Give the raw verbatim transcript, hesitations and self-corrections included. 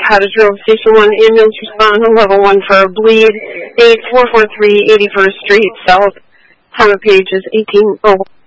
Cottage Grove, Station one, ambulance respond to level one for a bleed, eight four four three eighty-first Street South. Time of page is eighteen oh.